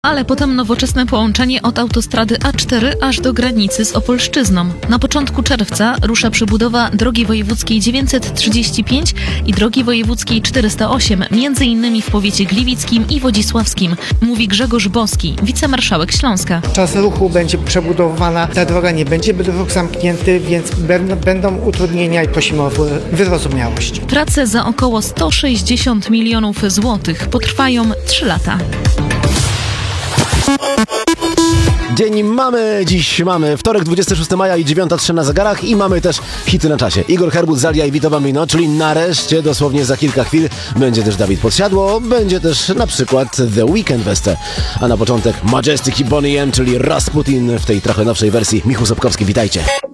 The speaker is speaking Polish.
Ale potem nowoczesne połączenie od autostrady A4 aż do granicy z Opolszczyzną. Na początku czerwca rusza przebudowa drogi wojewódzkiej 935 i drogi wojewódzkiej 408, między innymi w powiecie gliwickim i wodzisławskim, mówi Grzegorz Boski, wicemarszałek Śląska. Czas ruchu będzie przebudowana, ta droga nie będzie ruch zamknięty, więc będą utrudnienia i prosimy o wyrozumiałość. Prace za około 160 milionów złotych potrwają 3 lata. Dziś mamy wtorek, 26 maja i 9:03 na zegarach i mamy też hity na czasie. Igor Herbut, Zalia i Vito Bambino, czyli nareszcie, dosłownie za kilka chwil, będzie też Dawid Podsiadło, będzie też na przykład The Weeknd Weste, a na początek Majestic i Bonnie M, czyli Rasputin w tej trochę nowszej wersji. Michał Sobkowski, witajcie.